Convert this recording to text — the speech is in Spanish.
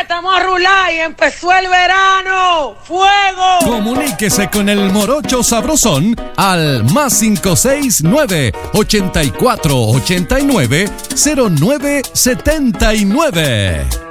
estamos a rular y empezó el verano. ¡Fuego! Comuníquese con el Morocho Sabrosón al más 569-8489-0979.